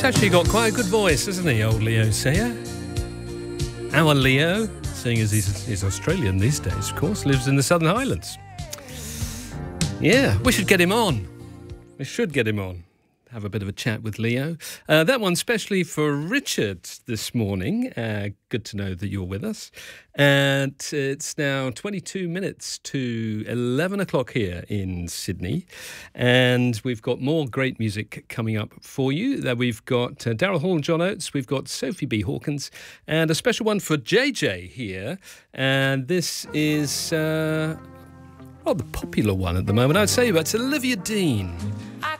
He's actually got quite a good voice, hasn't he, old Leo Sayer? Our Leo, seeing as he's Australian these days, of course, lives in the Southern Highlands. Yeah, we should get him on. We should get him on. Have a bit of a chat with Leo. That one specially for Richard this morning. Good to know that you're with us. And it's now 22 minutes to 11 o'clock here in Sydney. And we've got more great music coming up for you. We've got Daryl Hall and John Oates. We've got Sophie B. Hawkins. And a special one for JJ here. And this is... the popular one at the moment, I'd say, but it's Olivia Dean.